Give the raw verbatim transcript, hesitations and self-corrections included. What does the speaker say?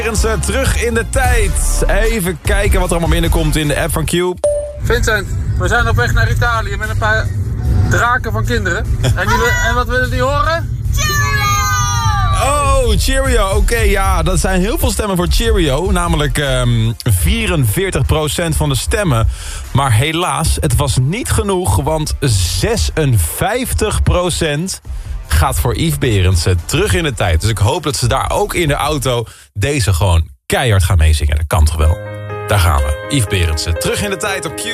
Berendsen, terug in de tijd. Even kijken wat er allemaal binnenkomt in de app van Q. Vincent, we zijn op weg naar Italië met een paar draken van kinderen. En, die, en wat willen die horen? Oh, Cheerio. Oké, okay, ja, dat zijn heel veel stemmen voor Cheerio. Namelijk um, vierenveertig procent van de stemmen. Maar helaas, het was niet genoeg, want zesenvijftig procent gaat voor Yves Berendsen. Terug in de tijd. Dus ik hoop dat ze daar ook in de auto deze gewoon keihard gaan meezingen. Dat kan toch wel? Daar gaan we. Yves Berendsen. Terug in de tijd op Q.